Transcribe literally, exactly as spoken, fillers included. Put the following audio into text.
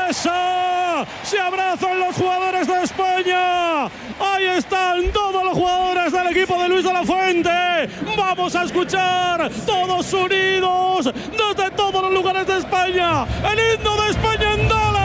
Endesa. Se abrazan los jugadores de España. Ahí están todos los jugadores del equipo de Luis de la Fuente. Vamos a escuchar todos unidos desde todos los lugares de España el himno de España en Dallas.